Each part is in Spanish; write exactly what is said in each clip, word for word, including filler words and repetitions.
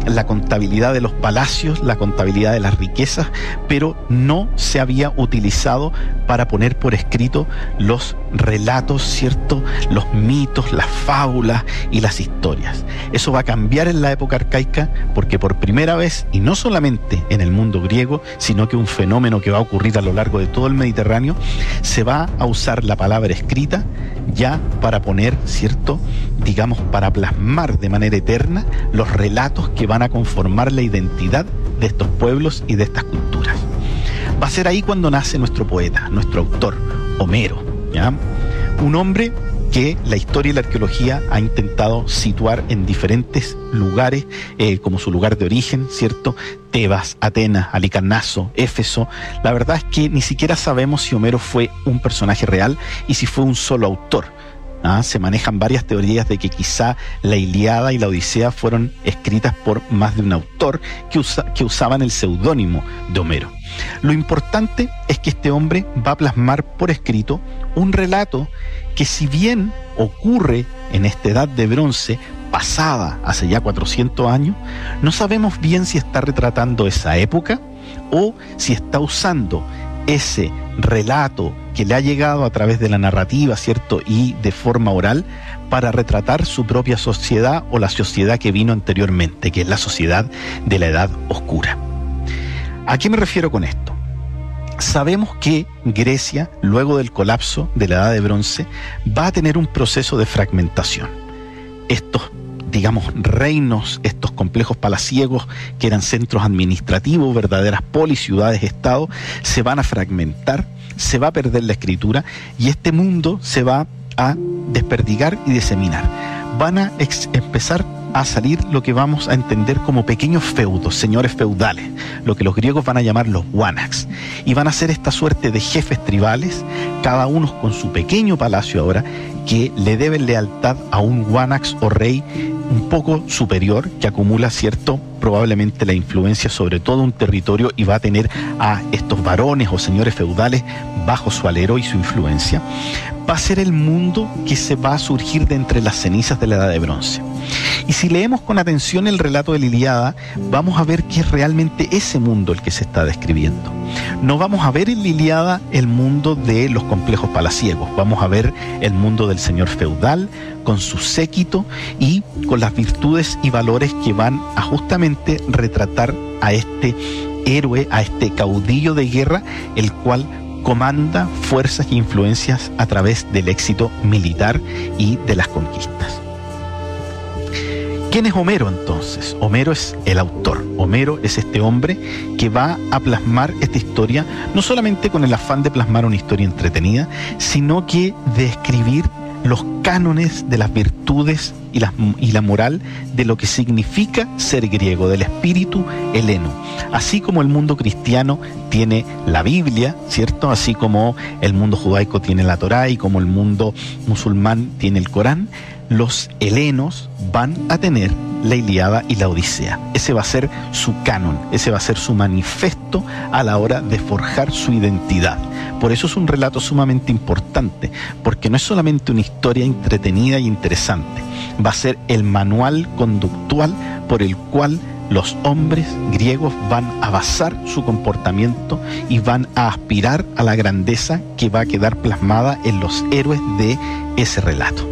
la contabilidad de los palacios, la contabilidad de las riquezas, pero no se había utilizado para poner por escrito los relatos, ¿cierto? Los mitos, las fábulas y las historias. Eso va a cambiar en la época arcaica porque por primera vez, y no solamente en el mundo griego, sino que un fenómeno que va a ocurrir a lo largo de todo el Mediterráneo, se va a usar la palabra escrita ya para poner, ¿cierto? Digamos, para plasmar de manera eterna los relatos que van a conformar la identidad de estos pueblos y de estas culturas. Va a ser ahí cuando nace nuestro poeta, nuestro autor, Homero, ¿ya? Un hombre que la historia y la arqueología ha intentado situar en diferentes lugares, eh, como su lugar de origen, ¿cierto? Tebas, Atenas, Halicarnaso, Éfeso. La verdad es que ni siquiera sabemos si Homero fue un personaje real y si fue un solo autor. ¿Ah? Se manejan varias teorías de que quizá la Ilíada y la Odisea fueron escritas por más de un autor que, usa, que usaban el seudónimo de Homero. Lo importante es que este hombre va a plasmar por escrito un relato que, si bien ocurre en esta edad de bronce pasada hace ya cuatrocientos años, no sabemos bien si está retratando esa época o si está usando ese relato que le ha llegado a través de la narrativa, ¿cierto? Y de forma oral, para retratar su propia sociedad o la sociedad que vino anteriormente, que es la sociedad de la Edad Oscura. ¿A qué me refiero con esto? Sabemos que Grecia, luego del colapso de la Edad de Bronce, va a tener un proceso de fragmentación. Estos, digamos, reinos, estos complejos palaciegos que eran centros administrativos, verdaderas polis, ciudades, estados, se van a fragmentar, se va a perder la escritura y este mundo se va a desperdigar y diseminar. Van a ex- empezar a salir lo que vamos a entender como pequeños feudos, señores feudales, lo que los griegos van a llamar los wanax, y van a ser esta suerte de jefes tribales, cada uno con su pequeño palacio ahora, que le deben lealtad a un wanax o rey un poco superior, que acumula, cierto, probablemente la influencia sobre todo un territorio y va a tener a estos varones o señores feudales bajo su alero y su influencia. Va a ser el mundo que se va a surgir de entre las cenizas de la Edad de Bronce. Y si leemos con atención el relato de la Ilíada, vamos a ver que es realmente ese mundo el que se está describiendo. No vamos a ver en la Ilíada el mundo de los complejos palaciegos, vamos a ver el mundo del señor feudal, con su séquito y con las virtudes y valores que van a justamente retratar a este héroe, a este caudillo de guerra, el cual comanda fuerzas e influencias a través del éxito militar y de las conquistas. ¿Quién es Homero entonces? Homero es el autor. Homero es este hombre que va a plasmar esta historia, no solamente con el afán de plasmar una historia entretenida, sino que de escribir los cánones de las virtudes y la, y la moral de lo que significa ser griego, del espíritu heleno. Así como el mundo cristiano tiene la Biblia, ¿cierto? Así como el mundo judaico tiene la Torá y como el mundo musulmán tiene el Corán, los helenos van a tener la Ilíada y la Odisea. Ese va a ser su canon, ese va a ser su manifiesto a la hora de forjar su identidad. Por eso es un relato sumamente importante, porque no es solamente una historia entretenida y interesante, va a ser el manual conductual por el cual los hombres griegos van a basar su comportamiento y van a aspirar a la grandeza que va a quedar plasmada en los héroes de ese relato.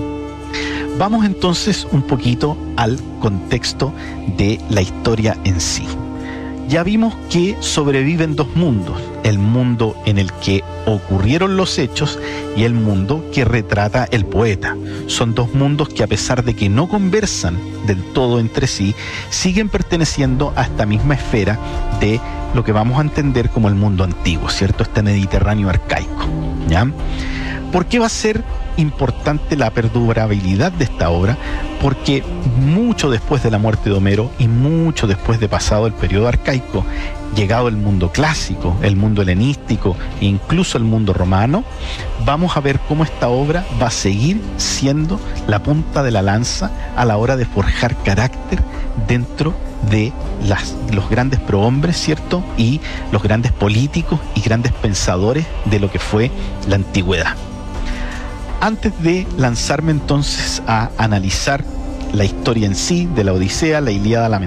Vamos entonces un poquito al contexto de la historia en sí. Ya vimos que sobreviven dos mundos, el mundo en el que ocurrieron los hechos y el mundo que retrata el poeta. Son dos mundos que, a pesar de que no conversan del todo entre sí, siguen perteneciendo a esta misma esfera de lo que vamos a entender como el mundo antiguo, ¿cierto? Este Mediterráneo arcaico, ¿ya? ¿Por qué va a ser importante la perdurabilidad de esta obra? Porque mucho después de la muerte de Homero y mucho después de pasado el periodo arcaico, llegado el mundo clásico, el mundo helenístico e incluso el mundo romano, vamos a ver cómo esta obra va a seguir siendo la punta de la lanza a la hora de forjar carácter dentro de las, los grandes prohombres, ¿cierto? Y los grandes políticos y grandes pensadores de lo que fue la antigüedad. Antes de lanzarme entonces a analizar la historia en sí de la Odisea, la Ilíada, la